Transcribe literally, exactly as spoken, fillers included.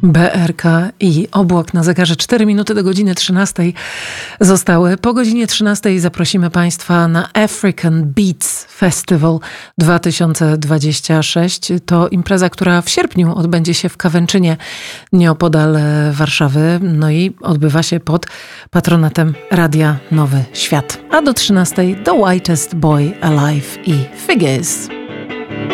B R K i obłok na zegarze. cztery minuty do godziny trzynastej zostały. Po godzinie trzynastej zaprosimy Państwa na African Beats Festival dwa tysiące dwudziesty szósty. To impreza, która w sierpniu odbędzie się w Kawęczynie, nieopodal Warszawy. No i odbywa się pod patronatem Radia Nowy Świat. A do trzynastej The Whitest Boy Alive i Figures.